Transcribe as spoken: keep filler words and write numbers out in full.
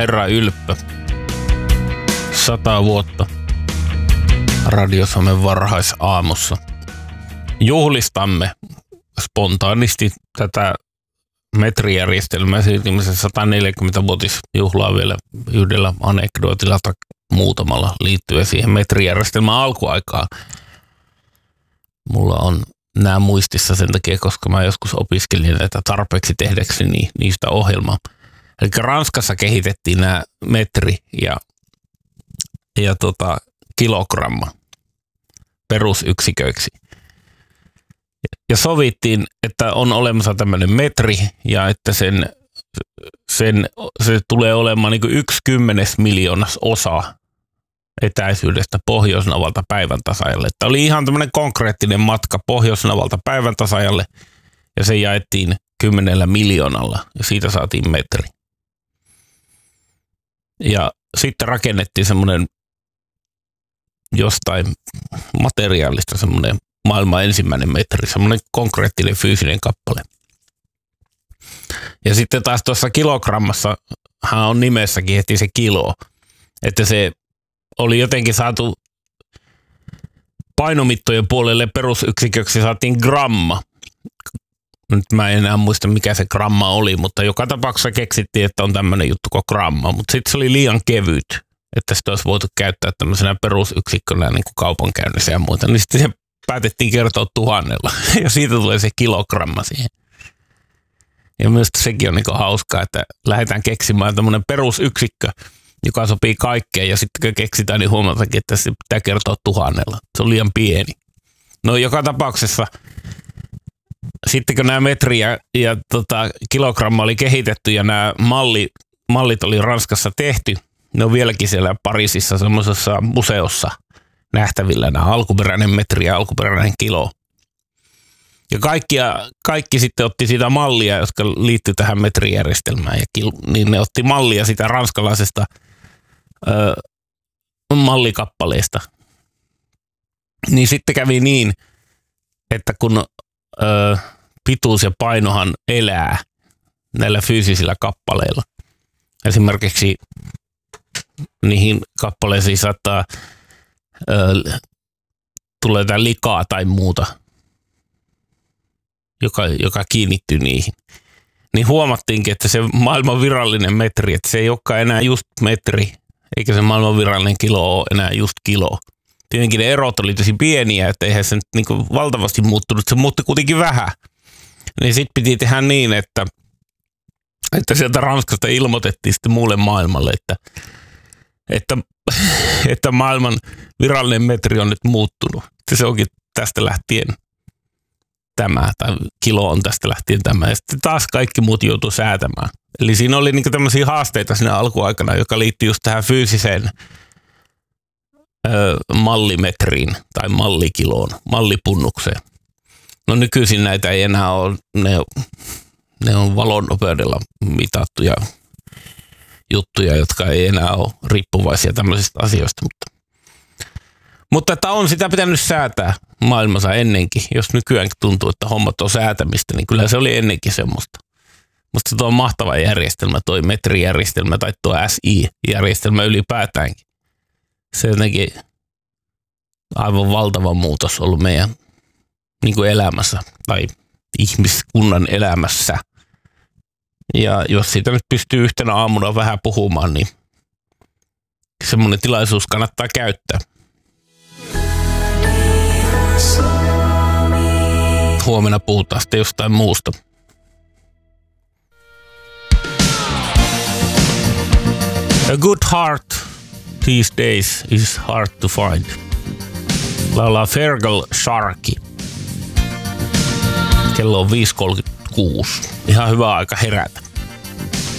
herra Ylppö. Sata vuotta Radio Suomen varhaisaamussa. Juhlistamme spontaanisti tätä metrijärjestelmää siirtymisen sataneljäkymmentävuotisjuhlaa vielä yhdellä anekdootilla tai muutamalla liittyen siihen metrijärjestelmän alkuaikaan. Mulla on nämä muistissa sen takia, koska mä joskus opiskelin näitä tarpeeksi tehdäkseni niistä ohjelmaa. Eli Ranskassa kehitettiin nämä metri ja, ja tota, kilogramma perusyksiköiksi. Ja sovittiin, että on olemassa tämmöinen metri ja että sen, sen, se tulee olemaan niin kuin yksi kymmenes miljoonas osa etäisyydestä Pohjoisnavalta päiväntasajalle. Tämä oli ihan tämmöinen konkreettinen matka Pohjoisnavalta päiväntasajalle ja se jaettiin kymmenellä miljoonalla ja siitä saatiin metri. Ja sitten rakennettiin semmoinen jostain materiaalista semmoinen maailman ensimmäinen metri, semmoinen konkreettinen fyysinen kappale. Ja sitten taas tuossa kilogrammassa hän on nimessäkin heti se kilo, että se oli jotenkin saatu painomittojen puolelle perusyksiköksi saatiin gramma. Nyt mä en enää muista mikä se gramma oli, mutta joka tapauksessa keksittiin, että on tämmöinen juttu kuin gramma, mutta sitten se oli liian kevyt, että sitä olisi voitu käyttää tämmöisenä perusyksikkönä niin kuin kaupankäynnissä ja muuta, niin sitten se päätettiin kertoa tuhannella ja siitä tulee se kilogramma siihen. Ja minusta sekin on niin kuin hauskaa, että lähdetään keksimään tämmöinen perusyksikkö, joka sopii kaikkeen ja sitten kun keksitään, niin huomataankin, että se pitää kertoa tuhannella. Se on liian pieni. No joka tapauksessa sitten kun nämä metri ja, ja tota, kilogramma oli kehitetty ja nämä malli, mallit oli Ranskassa tehty, ne on vieläkin siellä Pariisissa semmoisessa museossa nähtävillä nämä alkuperäinen metri ja alkuperäinen kilo. Ja kaikkia, kaikki sitten otti sitä mallia, jotka liittyi tähän metrijärjestelmään, ja kil, niin ne otti mallia sitä ranskalaisesta ö, mallikappaleesta. Niin sitten kävi niin, että kun ö, pituus ja painohan elää näillä fyysisillä kappaleilla, esimerkiksi niihin kappaleisiin saattaa ö, tulee jotain likaa tai muuta, joka, joka kiinnittyy niihin. Niin huomattiinkin, että se maailman virallinen metri, että se ei olekaan enää just metri, eikä se maailman virallinen kilo ole enää just kilo. Tietenkin ne erot oli tosi pieniä, että eihän se nyt niin kuin valtavasti muuttunut, se muuttui kuitenkin vähän. Niin sitten piti tehdä niin, että, että sieltä Ranskasta ilmoitettiin sitten muulle maailmalle, että, että, että maailman virallinen metri on nyt muuttunut. Että se onkin tästä lähtien tämä, tai kilo on tästä lähtien tämä, ja sitten taas kaikki muut joutuu säätämään. Eli siinä oli niinku tämmöisiä haasteita siinä alkuaikana, joka liittyy just tähän fyysiseen ö, mallimetriin, tai mallikiloon, mallipunnukseen. No nykyisin näitä ei enää ole, ne, ne on valonnopeudella mitattuja juttuja, jotka ei enää ole riippuvaisia tämmöisistä asioista, mutta Mutta että on sitä pitänyt säätää maailmassa ennenkin. Jos nykyäänkin tuntuu, että hommat on säätämistä, niin kyllä se oli ennenkin semmoista. Musta tuo on mahtava järjestelmä, toi metrijärjestelmä tai tuo S I-järjestelmä ylipäätäänkin. Se on jotenkin aivan valtava muutos ollut meidän niin kuin elämässä tai ihmiskunnan elämässä. Ja jos siitä nyt pystyy yhtenä aamuna vähän puhumaan, niin semmoinen tilaisuus kannattaa käyttää. Huomenna puhutaan sitten jostain muusta. A good heart these days is hard to find. Laulaa Fergal Sharkey. Kello on viisi kolmekymmentäkuusi. Ihan hyvä aika herätä.